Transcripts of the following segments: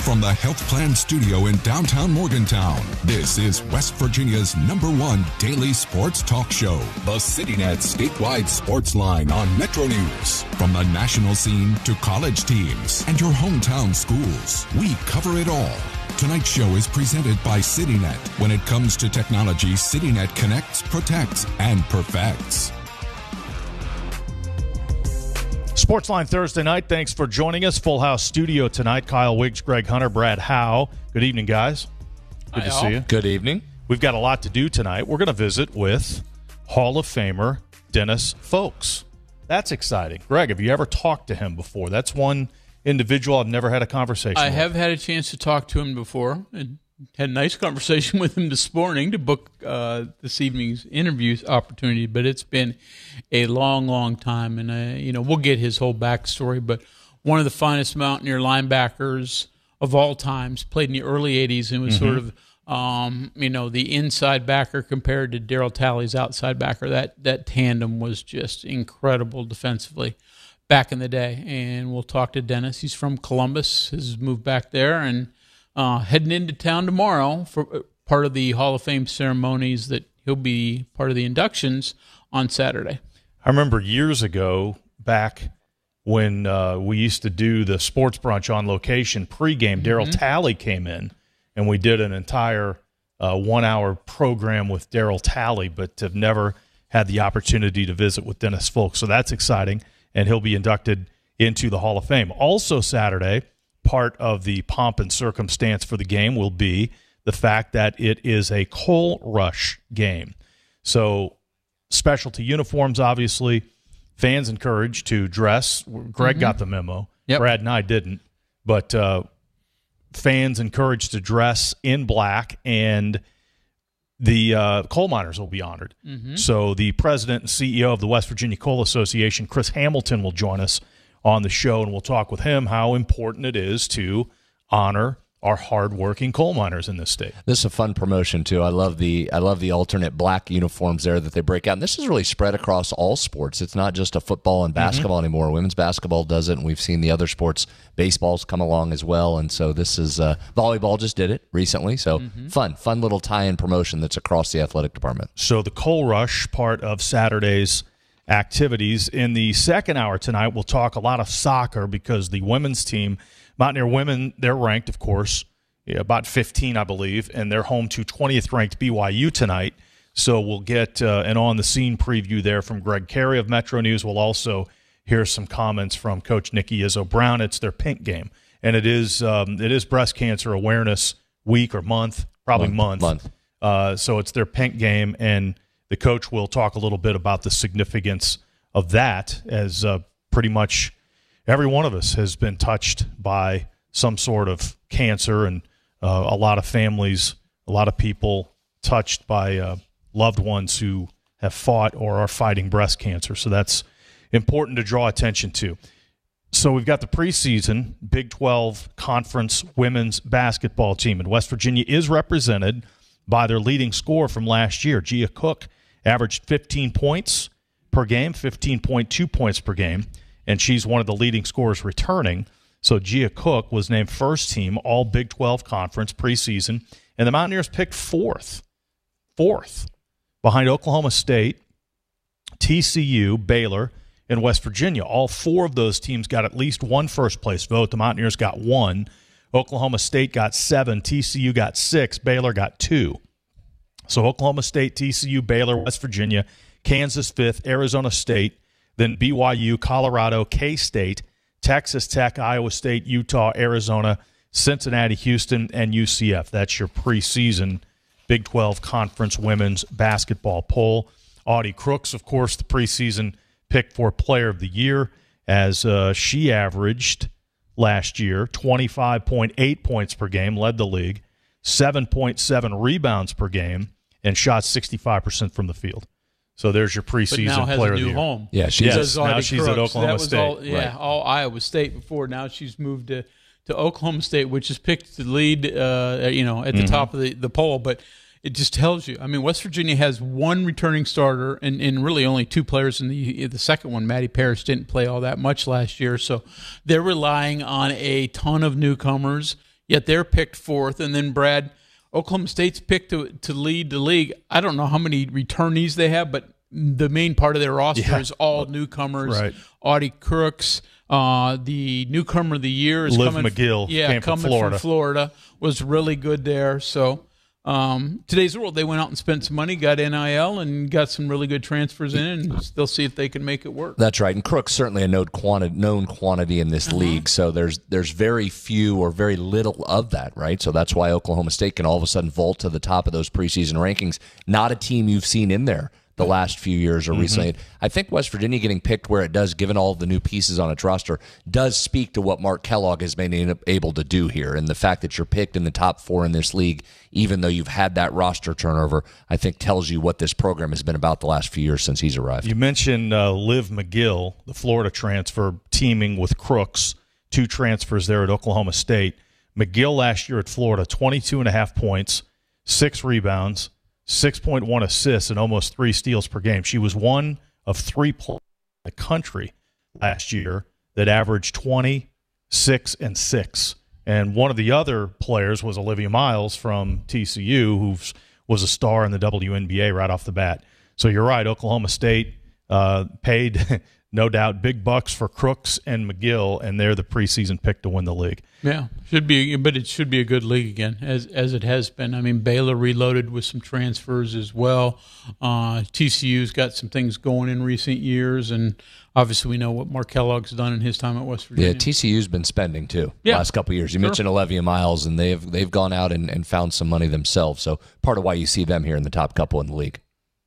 From the Health Plan Studio in downtown Morgantown, this is West Virginia's #1 daily sports talk show, the CityNet statewide sports line on Metro News. From the national scene to college teams and your hometown schools, we cover it all. Tonight's show is presented by CityNet. When it comes to technology, CityNet connects, protects, and perfects. Sportsline Thursday night. Thanks for joining us. Full house studio tonight. Kyle Wiggs, Greg Hunter, Brad Howe. Good evening, guys. Good to see you. Good evening. We've got a lot to do tonight. We're going to visit with Hall of Famer Dennis Folkes. That's exciting. Greg, have you ever talked to him before? That's one individual I've never had a conversation with. I have had a chance to talk to him before and had a nice conversation with him this morning to book this evening's interview opportunity, but it's been a long, long time, and we'll get his whole backstory, but one of the finest Mountaineer linebackers of all times, played in the early 80s and was sort of the inside backer compared to Darryl Talley's outside backer. That tandem was just incredible defensively back in the day, and we'll talk to Dennis. He's from Columbus, has moved back there, and heading into town tomorrow for part of the Hall of Fame ceremonies that he'll be part of the inductions on Saturday. I remember years ago, back when we used to do the sports brunch on location pregame, Darryl Talley came in, and we did an entire 1-hour program with Darryl Talley, but have never had the opportunity to visit with Dennis Folkes. So that's exciting, and he'll be inducted into the Hall of Fame. Also Saturday, part of the pomp and circumstance for the game will be the fact that it is a coal rush game. So specialty uniforms, obviously. Fans encouraged to dress. Greg got the memo. Yep. Brad and I didn't. But fans encouraged to dress in black, and the coal miners will be honored. So the president and CEO of the West Virginia Coal Association, Chris Hamilton, will join us on the show, and we'll talk with him how important it is to honor our hardworking coal miners in this state. This is a fun promotion too. I love the alternate black uniforms there that they break out. And this is really spread across all sports. It's not just a football and basketball anymore. Women's basketball does it, and we've seen the other sports. Baseball's come along as well, and so this is volleyball just did it recently. So fun little tie-in promotion that's across the athletic department. So the coal rush part of Saturday's activities. In the second hour tonight, we'll talk a lot of soccer because the women's team, Mountaineer women, they're ranked, of course, about 15, I believe, and they're home to 20th ranked BYU tonight. So we'll get an on-the-scene preview there from Greg Carey of Metro News. We'll also hear some comments from Coach Nikki Izzo-Brown. It's their pink game, and it is Breast Cancer Awareness Week or month, probably month. So it's their pink game, and the coach will talk a little bit about the significance of that, as pretty much every one of us has been touched by some sort of cancer, and a lot of families, a lot of people touched by loved ones who have fought or are fighting breast cancer. So that's important to draw attention to. So we've got the preseason Big 12 Conference women's basketball team, and West Virginia is represented by their leading scorer from last year. Gia Cook averaged 15 points per game, 15.2 points per game, and she's one of the leading scorers returning. So Gia Cook was named first team all Big 12 Conference preseason, and the Mountaineers picked fourth behind Oklahoma State, TCU, Baylor, and West Virginia. All four of those teams got at least one first-place vote. The Mountaineers got one. Oklahoma State got 7, TCU got 6, Baylor got 2. So Oklahoma State, TCU, Baylor, West Virginia, Kansas 5th, Arizona State, then BYU, Colorado, K-State, Texas Tech, Iowa State, Utah, Arizona, Cincinnati, Houston, and UCF. That's your preseason Big 12 Conference women's basketball poll. Audie Crooks, of course, the preseason pick for Player of the Year, as she averaged last year 25.8 points per game, led the league, 7.7 rebounds per game, and shot 65% from the field. So there's your preseason but now has Player a of the new Year. home. Yeah, now she's at Oklahoma State. All Iowa State before. Now she's moved to Oklahoma State, which is picked to lead, at the top of the poll. But it just tells you. I mean, West Virginia has one returning starter and really only two players in the second one. Maddie Parrish didn't play all that much last year, so they're relying on a ton of newcomers. yet they're picked fourth. And then, Brad, Oklahoma State's picked to lead the league. I don't know how many returnees they have, but the main part of their roster is all newcomers. Right. Audie Crooks, the newcomer of the year is Liv coming. McGill came coming from Florida. Was really good there. So today's world, they went out and spent some money, got NIL, and got some really good transfers in, and they'll see if they can make it work. That's right. And Crook's certainly a known quantity in this league, so there's very few or very little of that, right? So that's why Oklahoma State can all of a sudden vault to the top of those preseason rankings. Not a team you've seen in there the last few years or recently. I think West Virginia getting picked where it does, given all the new pieces on its roster, does speak to what Mark Kellogg has been able to do here. And the fact that you're picked in the top 4 in this league, even though you've had that roster turnover, I think tells you what this program has been about the last few years since he's arrived. You mentioned Liv McGill, the Florida transfer, teaming with Crooks, 2 transfers there at Oklahoma State. McGill last year at Florida, 22.5 points, 6 rebounds, 6.1 assists, and almost 3 steals per game. She was one of 3 players in the country last year that averaged 20, 6, and 6. And one of the other players was Olivia Miles from TCU, who was a star in the WNBA right off the bat. So you're right, Oklahoma State paid, no doubt, big bucks for Crooks and McGill, and they're the preseason pick to win the league. Yeah, should be, but it should be a good league again, as it has been. I mean, Baylor reloaded with some transfers as well. TCU's got some things going in recent years, and obviously we know what Mark Kellogg's done in his time at West Virginia. Yeah, TCU's been spending too last couple of years. You mentioned Olivia Miles, and they've gone out and found some money themselves. So part of why you see them here in the top couple in the league.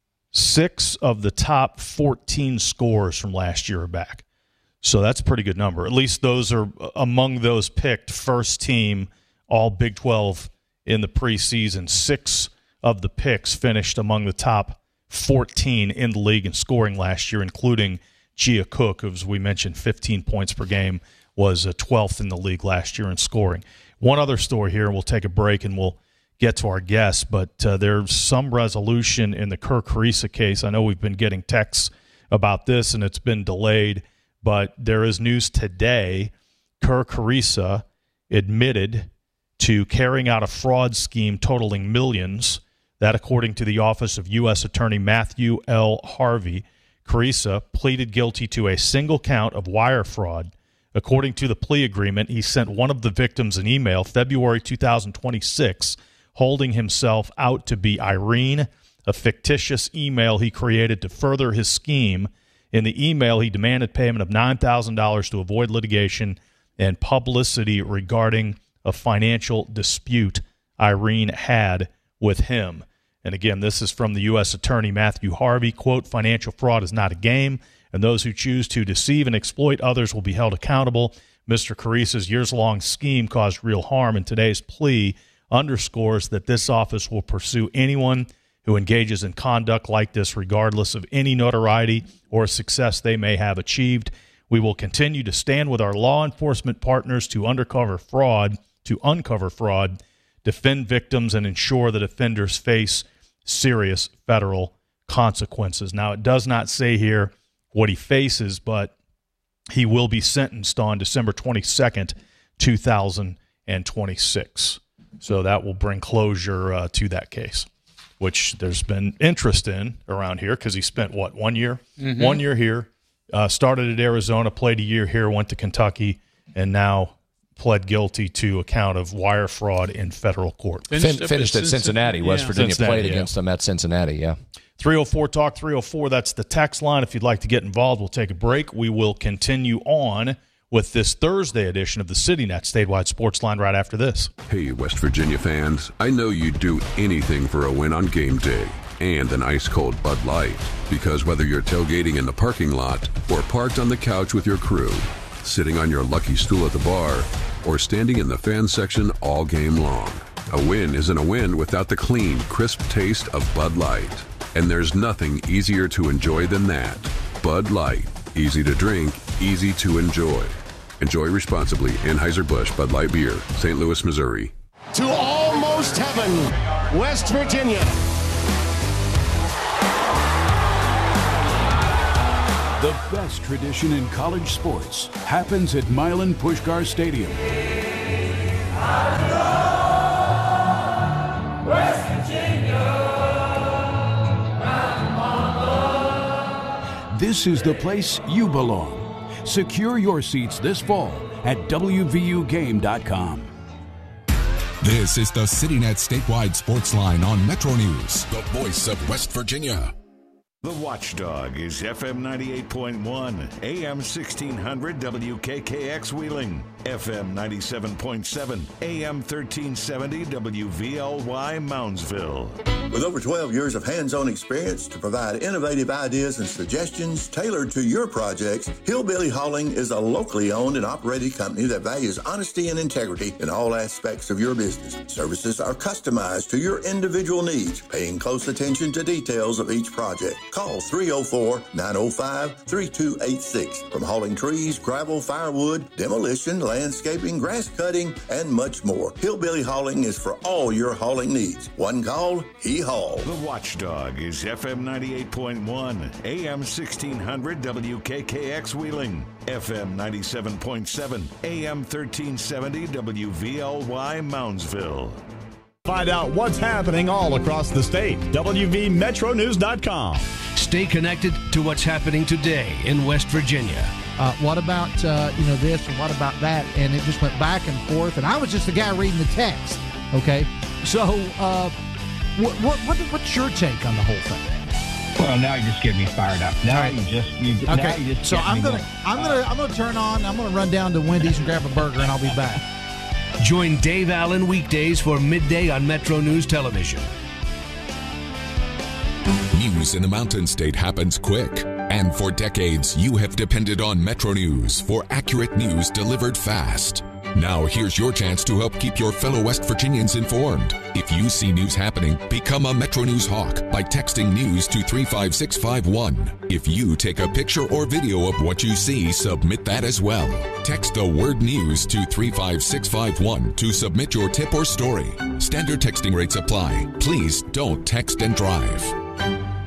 6 of the top 14 scorers from last year are back. So that's a pretty good number. At least those are among those picked first team, all Big 12 in the preseason. 6 of the picks finished among the top 14 in the league in scoring last year, including Gia Cook, who, as we mentioned, 15 points per game, was 12th in the league last year in scoring. One other story here, and we'll take a break and we'll get to our guests, but there's some resolution in the Kerr Kriisa case. I know we've been getting texts about this, and it's been delayed, but there is news today. Kerr Kriisa admitted to carrying out a fraud scheme totaling millions. That, according to the Office of U.S. Attorney Matthew L. Harvey. Kriisa pleaded guilty to a single count of wire fraud. According to the plea agreement, he sent one of the victims an email February 2026 holding himself out to be Irene, a fictitious email he created to further his scheme. In the email, he demanded payment of $9,000 to avoid litigation and publicity regarding a financial dispute Irene had with him. And again, this is from the U.S. Attorney Matthew Harvey. Quote, financial fraud is not a game, and those who choose to deceive and exploit others will be held accountable. Mr. Kriisa's years-long scheme caused real harm, and today's plea underscores that this office will pursue anyone who engages in conduct like this, regardless of any notoriety or success they may have achieved. We will continue to stand with our law enforcement partners to uncover fraud, defend victims, and ensure that offenders face serious federal consequences. Now, it does not say here what he faces, but he will be sentenced on December 22nd, 2026. So that will bring closure to that case, which there's been interest in around here because he spent, 1 year? Mm-hmm. 1 year here, started at Arizona, played a year here, went to Kentucky, and now pled guilty to a count of wire fraud in federal court. Finished at Cincinnati. West Virginia played against them at Cincinnati, 304-TALK, 304, that's the text line. If you'd like to get involved, we'll take a break. We will continue on with this Thursday edition of the CityNet Statewide Sports Line right after this. Hey, West Virginia fans, I know you'd do anything for a win on game day and an ice-cold Bud Light. Because whether you're tailgating in the parking lot or parked on the couch with your crew, sitting on your lucky stool at the bar, or standing in the fan section all game long, a win isn't a win without the clean, crisp taste of Bud Light. And there's nothing easier to enjoy than that. Bud Light. Easy to drink, easy to enjoy. Enjoy responsibly. Anheuser-Busch Bud Light Beer, St. Louis, Missouri. To almost heaven, West Virginia. The best tradition in college sports happens at Milan Puskar Stadium. this is the place you belong. Secure your seats this fall at WVUGame.com. This is the CityNet statewide sports line on Metro News, the voice of West Virginia. The Watchdog is FM 98.1, AM 1600 WKKX Wheeling, FM 97.7, AM 1370 WVLY Moundsville. With over 12 years of hands-on experience to provide innovative ideas and suggestions tailored to your projects, Hillbilly Hauling is a locally owned and operated company that values honesty and integrity in all aspects of your business. Services are customized to your individual needs, paying close attention to details of each project. Call 304-905-3286. From hauling trees, gravel, firewood, demolition, landscaping, grass cutting, and much more. Hillbilly Hauling is for all your hauling needs. One call, he hauls. The Watchdog is FM 98.1, AM 1600 WKKX Wheeling, FM 97.7, AM 1370 WVLY Moundsville. Find out what's happening all across the state. WVMetroNews.com. Stay connected to what's happening today in West Virginia. What about this and what about that? And it just went back and forth. And I was just the guy reading the text. Okay, so what's your take on the whole thing? Well, now you just get me fired up. Now you just so I'm gonna turn on. I'm gonna run down to Wendy's and grab a burger, and I'll be back. Join Dave Allen weekdays for midday on Metro News Television. News in the Mountain State happens quick. And for decades, you have depended on Metro News for accurate news delivered fast. Now here's your chance to help keep your fellow West Virginians informed. If you see news happening, become a Metro News hawk by texting news to 35651. If you take a picture or video of what you see, submit that as well. Text the word news to 35651 to submit your tip or story. Standard texting rates apply. Please don't text and drive.